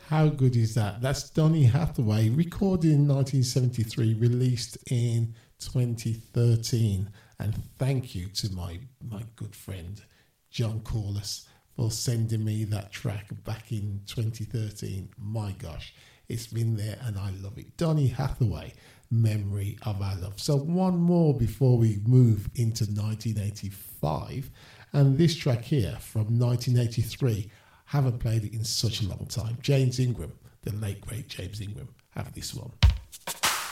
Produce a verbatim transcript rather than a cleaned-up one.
How good is that? That's Donny Hathaway, recorded in nineteen seventy-three, released in twenty thirteen. And thank you to my, my good friend, John Corliss, for sending me that track back in twenty thirteen. My gosh, it's been there and I love it. Donny Hathaway, Memory of Our Love. So one more before we move into nineteen eighty-five. And this track here from nineteen eighty-three, haven't played it in such a long time. James Ingram, the late great James Ingram, have this one.